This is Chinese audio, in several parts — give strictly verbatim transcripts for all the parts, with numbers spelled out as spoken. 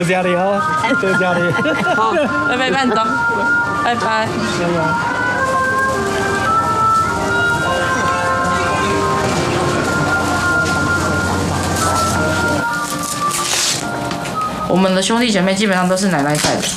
家里哦，在家里。 好，拜拜，慢走，拜拜。 拜拜。 我们的兄弟姐妹基本上都是奶奶带的，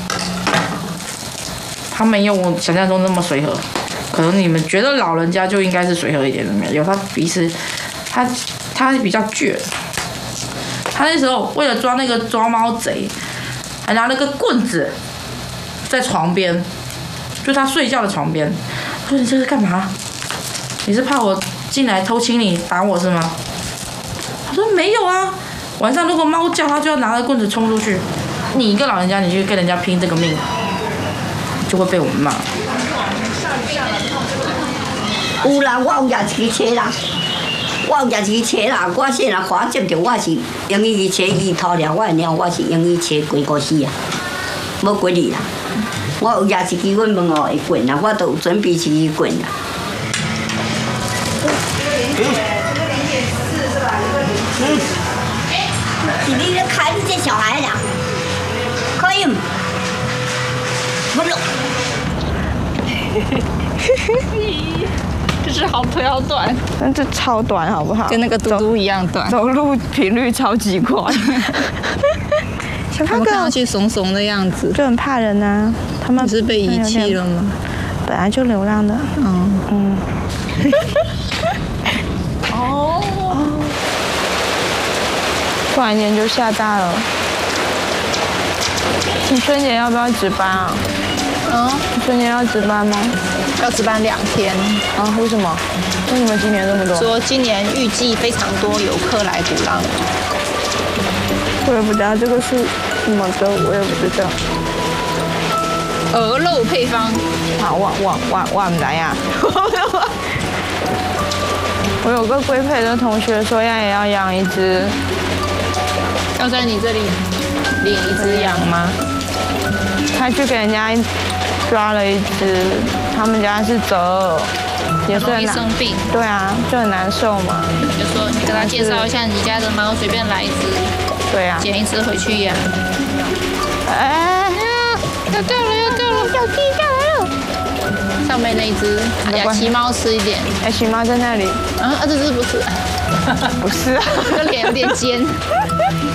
他没有我想象中那么随和。可能你们觉得老人家就应该是随和一点的，没有，有他鼻子，他他比较倔。他那时候为了抓那个抓猫贼，还拿了个棍子在床边，就他睡觉的床边。我说你这是干嘛？你是怕我进来偷亲你打我是吗？他说没有啊。晚上如果猫叫，他就要拿着棍子冲出去。你一个老人家，你去跟人家拼这个命，就会被我们骂。 有啦，我有廿一车啦，我有廿一车啦。我细汉花接着我是英语车伊偷了我的猫，我是英语车几个死啊，无几日啦。我有廿一支阮问我的棍啦，我都有准备一支棍啦。嗯。是你在开你这小孩啦？可以吗？不用。 这只好腿好短， 但这超短，好不好？ 跟那个嘟嘟一样短。 走路频率超级快。小胖哥看上去怂怂的样子， 就很怕人啊。他们是被遗弃了吗？ 本来就流浪的。嗯嗯。哦。突然间就下大了。你春节要不要值班啊？ 嗯， 你春节要值班吗？ 要值班两天。 啊？为什么？为什么今年这么多？ 说今年预计非常多游客来鼓浪屿。 我也不知道这个是什么歌，我也不知道。 鹅肉配方。 好，我我我我唔知呀。我有个龟配的同学说要也要养一只。 要在你这里领一只羊吗？ 他去给人家抓了一只，他们家是折耳，也是很生病。 对啊，就很难受嘛。 就说你跟他介绍一下你家的猫，随便来一只。 对啊。 捡一只回去养。 哎， 要掉了，要掉了， 小鸡掉了。 上面那一只雅琪猫吃一点。 雅琪猫在那里。 啊啊，这只不是。 不是啊， 这脸有点尖。